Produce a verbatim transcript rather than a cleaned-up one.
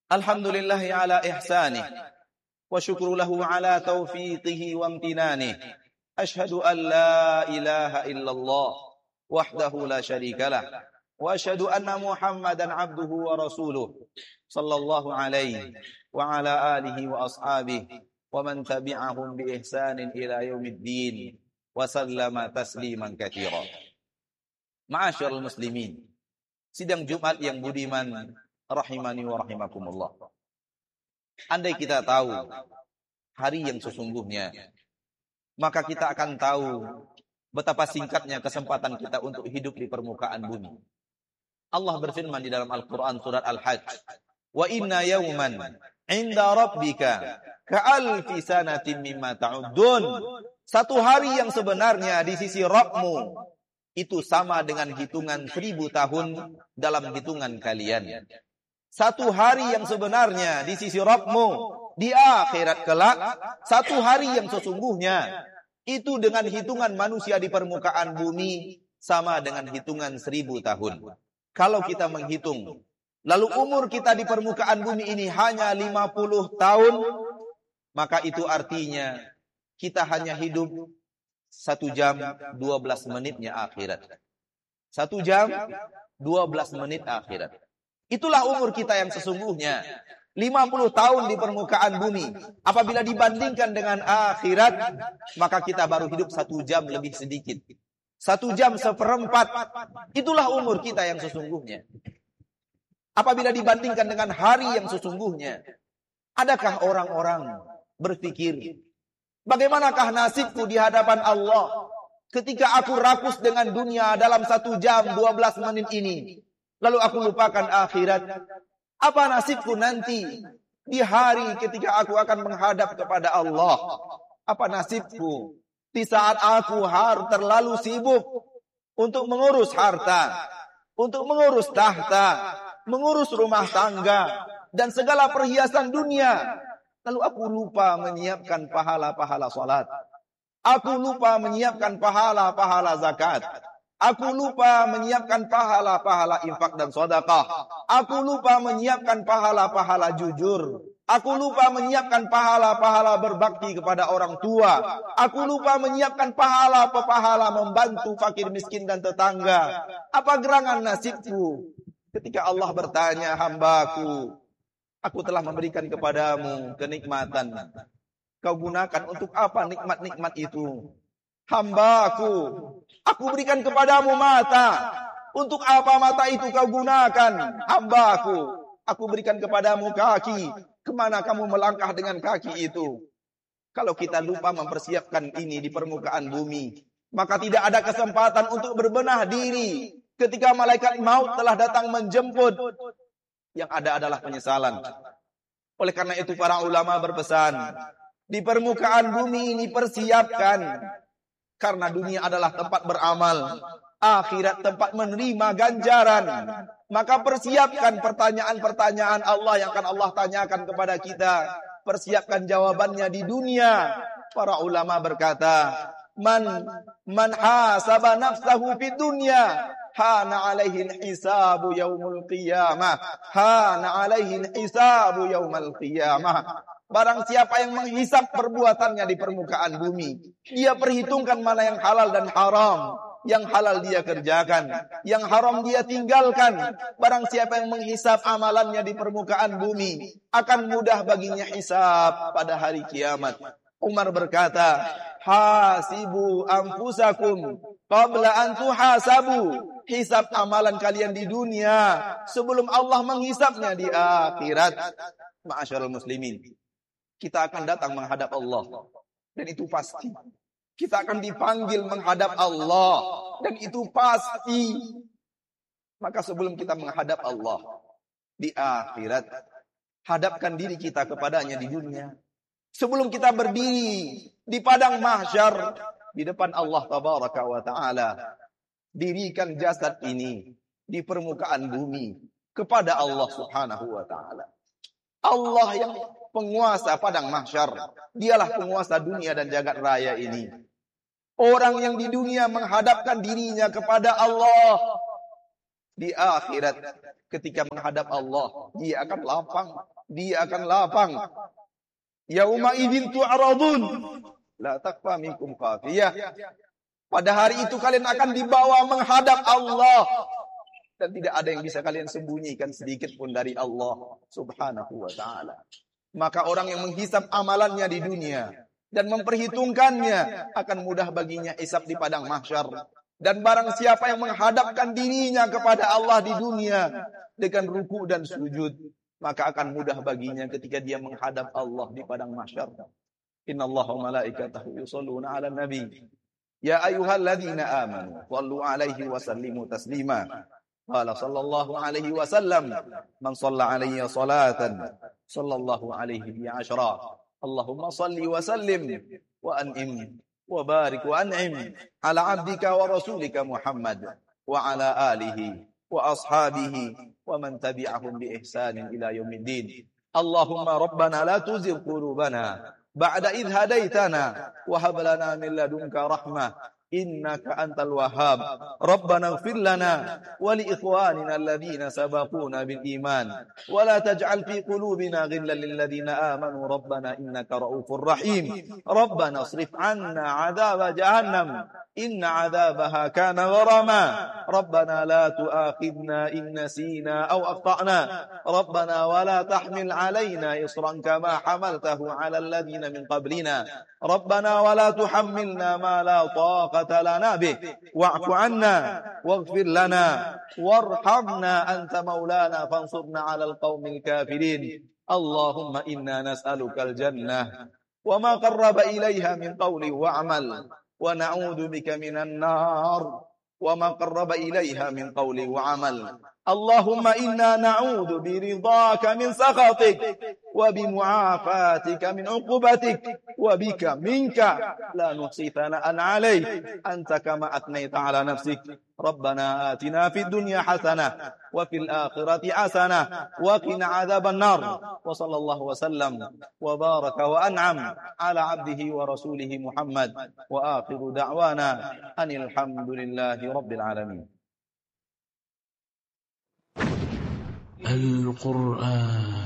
Alhamdulillahi ala ihsanih wa syukru lahu ala taufiqihi wa amtinanih. Ashhadu an la ilaha illallah wahdahu la syarikalah wa ashhadu anna Muhammadan abduhu wa rasuluh sallallahu alaihi wa ala alihi wa ashabihi wa man tabi'ahum bi ihsanin ila yaumiddin wa sallama tasliman katsira. Ma'asyiral muslimin, sidang Jumat yang budiman rahimani wa rahimakumullah. Andai kita tahu hari yang sesungguhnya, maka kita akan tahu betapa singkatnya kesempatan kita untuk hidup di permukaan bumi. Allah berfirman di dalam Al-Quran surat Al-Hajj, wa inna yawman inda rabbika ka'alfi sanatin mimma ta'udun. Satu hari yang sebenarnya di sisi Rabbmu itu sama dengan hitungan seribu tahun dalam hitungan kalian. Satu hari yang sebenarnya di sisi Rabbmu di akhirat kelak, satu hari yang sesungguhnya itu dengan hitungan manusia di permukaan bumi sama dengan hitungan seribu tahun. Kalau kita menghitung, lalu umur kita di permukaan bumi ini hanya lima puluh tahun, maka itu artinya kita hanya hidup satu jam dua belas menitnya akhirat. Satu jam dua belas menit akhirat. Itulah umur kita yang sesungguhnya. lima puluh tahun di permukaan bumi. Apabila dibandingkan dengan akhirat, maka kita baru hidup satu jam lebih sedikit. Satu jam seperempat. Itulah umur kita yang sesungguhnya. Apabila dibandingkan dengan hari yang sesungguhnya, adakah orang-orang berpikir, bagaimanakah nasibku di hadapan Allah ketika aku rakus dengan dunia dalam satu jam dua belas menit ini? Lalu aku lupakan akhirat. Apa nasibku nanti di hari ketika aku akan menghadap kepada Allah? Apa nasibku di saat aku harus terlalu sibuk untuk mengurus harta, untuk mengurus tahta, mengurus rumah tangga, dan segala perhiasan dunia. Lalu aku lupa menyiapkan pahala-pahala salat. Aku lupa menyiapkan pahala-pahala zakat. Aku lupa menyiapkan pahala-pahala infak dan sedekah. Aku lupa menyiapkan pahala-pahala jujur. Aku lupa menyiapkan pahala-pahala berbakti kepada orang tua. Aku lupa menyiapkan pahala-pahala membantu fakir miskin dan tetangga. Apa gerangan nasibku ketika Allah bertanya, hambaku, aku telah memberikan kepadamu kenikmatan. Kau gunakan untuk apa nikmat-nikmat itu? Hambaku, aku berikan kepadamu mata. Untuk apa mata itu kau gunakan? Hambaku, aku berikan kepadamu kaki. Kemana kamu melangkah dengan kaki itu? Kalau kita lupa mempersiapkan ini di permukaan bumi, maka tidak ada kesempatan untuk berbenah diri. Ketika malaikat maut telah datang menjemput, yang ada adalah penyesalan. Oleh karena itu para ulama berpesan, di permukaan bumi ini persiapkan. Karena dunia adalah tempat beramal, akhirat tempat menerima ganjaran. Maka persiapkan pertanyaan-pertanyaan Allah yang akan Allah tanyakan kepada kita. Persiapkan jawabannya di dunia. Para ulama berkata, Man man hasaba nafsahu fid dunya, hana alaihi hisabu yaumul qiyamah. Hana alaihi hisabu yaumul qiyamah. Barang siapa yang menghisap perbuatannya di permukaan bumi, dia perhitungkan mana yang halal dan haram. Yang halal dia kerjakan, yang haram dia tinggalkan. Barang siapa yang menghisap amalannya di permukaan bumi, akan mudah baginya hisab pada hari kiamat. Umar berkata, hasibu anfusakum qabla an tuhasabu. Hisab amalan kalian di dunia sebelum Allah menghisapnya di akhirat. Ma'asyiral muslimin, kita akan datang menghadap Allah. Dan itu pasti. Kita akan dipanggil menghadap Allah. Dan itu pasti. Maka sebelum kita menghadap Allah di akhirat, hadapkan diri kita kepadanya di dunia. Sebelum kita berdiri di padang mahsyar di depan Allah tabaraka wa ta'ala, dirikan jasad ini di permukaan bumi kepada Allah subhanahu wa ta'ala. Allah yang penguasa padang mahsyar, dialah penguasa dunia dan jagat raya ini. Orang yang di dunia menghadapkan dirinya kepada Allah, di akhirat ketika menghadap Allah, dia akan lapang. dia akan lapang. Yauma idzin tu'radun la takfa minkum khafiyah. Pada hari itu kalian akan dibawa menghadap Allah dan tidak ada yang bisa kalian sembunyikan sedikit pun dari Allah Subhanahu wa taala. Maka orang yang menghisap amalannya di dunia dan memperhitungkannya akan mudah baginya hisab di padang mahsyar. Dan barang siapa yang menghadapkan dirinya kepada Allah di dunia dengan ruku dan sujud, maka akan mudah baginya ketika dia menghadap Allah di padang mahsyar. Innallaha wa malaikatahu yusholluna 'alan nabi. Ya ayyuhalladzina amanu shallu 'alaihi wa sallimu taslima. Qala sallallahu alaihi wasallam, man shalla 'alayya salatan sallallahu alaihi bi ashra. Allahumma shalli wa sallim wa an'im wa barik wa an'im ala 'abdika wa rasulika Muhammad wa ala alihi wa ashabihi wa man tabi'ahum bi ihsanin ila yaumiddin. Allahumma rabbana la tuzigh qulubana ba'da idh hadaitana wa hab lana min ladunka rahmah innaka antal wahhab. Rabbana ighfir lana wa li ikhwanina alladhina sabaquna bil iman wa la taj'al fi qulubina ghillan lil ladzina amanu rabbana innaka ra'ufur rahim. Rabbana isrif 'anna 'adzaba jahannam inna 'adzabaha kana gharama. Rabbana la tu'akhidna in nasina aw akhtana. Rabbana wa la tahmil 'alaina isran kama hamaltahu 'alal ladzina min qablina. Rabbana wa la tuhammilna ma la taqata lana bih wa'fu 'anna waghfir lana warhamna anta maulana fansurna 'alal qaumil kafirin. Allahumma inna nas'alukal jannah wa ma qarraba ilaiha min qawli wa 'amal wa na'udzu bika minan nar wa ma qarraba ilaiha min qawli wa 'amal. Allahumma inna na'udzu biridhaka min sakhatik wa bimu'afatika min 'uqubatik wa bika minka la nuhsi thana'an 'alaik anta kama athnayta 'ala nafsik. Rabbana atina fid dunya hasanah wa fil akhirati hasanah wa qina 'adzaban nar. Wa sallallahu wa sallam wa baraka wa an'am 'ala 'abdihi wa rasulihi Muhammad wa akhiru da'wana anil hamdulillahi rabbil alamin. القرآن